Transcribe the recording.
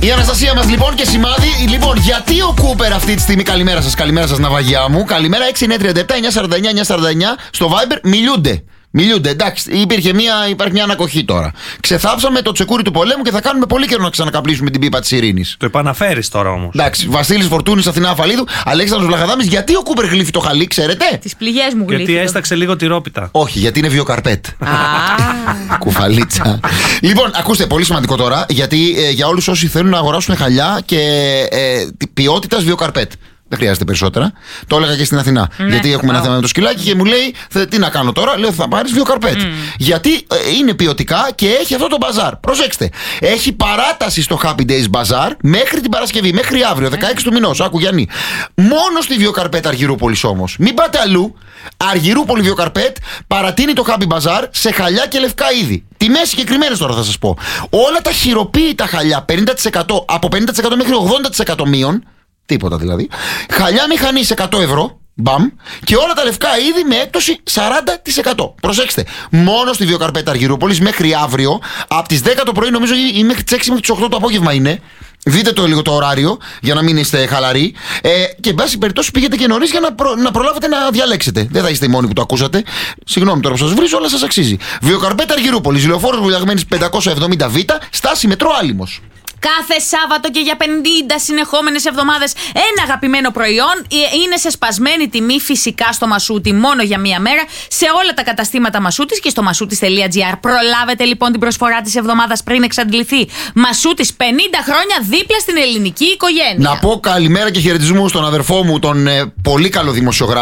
Η Αναστασία μας λοιπόν και σημάδι. Λοιπόν, γιατί ο Κούπερ αυτή τη στιγμή. Καλημέρα σας ναυαγιά μου. Καλημέρα 6937-949-949 στο Viber. Μιλούνται, εντάξει, υπάρχει μια ανακοχή τώρα. Ξεθάψαμε το τσεκούρι του πολέμου και θα κάνουμε πολύ καιρό να ξανακαπλήσουμε την πίπα της ειρήνης. Το επαναφέρεις τώρα όμως. Εντάξει, Βασίλης Φορτούνης, Αθηνά Αφαλίδου, Αλέξανδρος Βλαχαδάμης. Γιατί ο Κούπερ γλύφει το χαλί, ξέρετε? Τις πληγές μου γλύφει. Γιατί έσταξε λίγο τυρόπιτα. Όχι, γιατί είναι βιοκαρπέτ. Κουφαλίτσα. Λοιπόν, ακούστε, πολύ σημαντικό τώρα, γιατί για όλους όσοι θέλουν να αγοράσουν χαλιά και ποιότητας βιοκαρπέτ. Δεν χρειάζεται περισσότερα. Το έλεγα και στην Αθηνά. Γιατί έχουμε ένα θέμα με το σκυλάκι και μου λέει: τι να κάνω τώρα? Λέω: θα πάρεις βιοκαρπέτ. Γιατί είναι ποιοτικά και έχει αυτό το μπαζάρ. Προσέξτε. Έχει παράταση στο Happy Days Bazaar μέχρι την Παρασκευή, μέχρι αύριο, 16 του μηνός. Άκου Γιάννη. Μόνο στη βιοκαρπέτ Αργυρούπολης όμως. Μην πάτε αλλού. Αργυρούπολη βιοκαρπέτ παρατείνει το Happy Bazaar σε χαλιά και λευκά είδη. Τιμές συγκεκριμένες τώρα θα σας πω. Όλα τα χειροποίητα χαλιά 50%, από 50% μέχρι 80% μείον. Τίποτα δηλαδή. Χαλιά μηχανής 100 ευρώ. Μπαμ. Και όλα τα λευκά είδη με έκπτωση 40%. Προσέξτε. Μόνο στη βιοκαρπέτα Αργυρούπολης μέχρι αύριο, από τις 10 το πρωί νομίζω ή μέχρι τις 6 μέχρι τις 8 το απόγευμα είναι. Δείτε το λίγο το ωράριο για να μην είστε χαλαροί. Και εν πάση περιπτώσει πήγαινε και νωρίς για να προλάβετε να διαλέξετε. Δεν θα είστε οι μόνοι που το ακούσατε. Συγγνώμη τώρα που σας βρίζω, αλλά σας αξίζει. Βιοκαρπέτα Αργυρούπολης, Λεωφόρος Βουλιαγμένης 570β, στάση μετρό Άλυμος. Κάθε Σάββατο και για 50 συνεχόμενες εβδομάδες ένα αγαπημένο προϊόν είναι σε σπασμένη τιμή φυσικά στο Μασούτι μόνο για μία μέρα σε όλα τα καταστήματα Μασούτης και στο masoutis.gr. Προλάβετε λοιπόν την προσφορά της εβδομάδας πριν εξαντληθεί. Μασούτης 50 χρόνια δίπλα στην ελληνική οικογένεια. Να πω καλημέρα και χαιρετισμού στον αδερφό μου, τον πολύ καλό δημοσιογράφο.